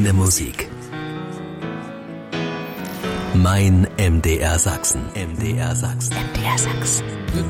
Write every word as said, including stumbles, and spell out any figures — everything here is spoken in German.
Meine Musik. Mein M D R Sachsen. M D R Sachsen. M D R Sachsen. Mit